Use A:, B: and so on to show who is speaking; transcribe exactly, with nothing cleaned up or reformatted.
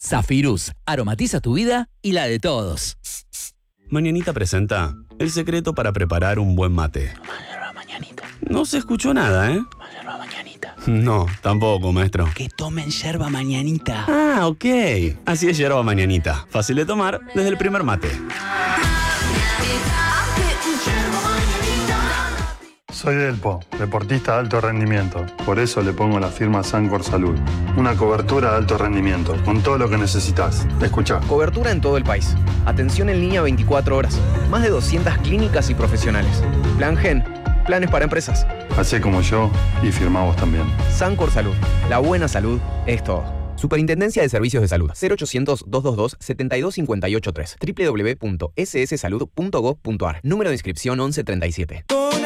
A: Zafirus, aromatiza tu vida y la de todos.
B: Mañanita presenta el secreto para preparar un buen mate.
A: Mañanita.
B: No se escuchó nada, ¿eh?
A: Mañanita.
B: No, tampoco, maestro.
A: Que tomen yerba mañanita.
B: Ah, ok. Así es yerba mañanita. Fácil de tomar desde el primer mate.
C: Soy Delpo, deportista de alto rendimiento. Por eso le pongo la firma Sancor Salud. Una cobertura de alto rendimiento, con todo lo que necesitas. Escuchá.
D: Cobertura en todo el país. Atención en línea veinticuatro horas. Más de doscientas clínicas y profesionales. Plan Gen. Planes para empresas.
C: Hacé como yo y firmá vos también.
D: Sancor Salud. La buena salud es todo. Superintendencia de Servicios de Salud. cero ochocientos, doscientos veintidós, setenta y dos cincuenta y ocho tres. doble u doble u doble u punto ese ese salud punto gov punto a r. Número de inscripción once treinta y siete.